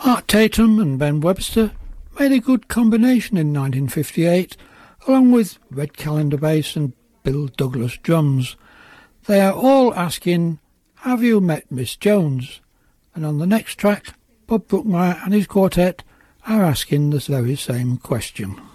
Art Tatum and Ben Webster made a good combination in 1958, along with Red Callender bass and Bill Douglas drums. They are all asking, "Have you met Miss Jones?" And on the next track, Bob Brookmeyer and his quartet are asking the very same question.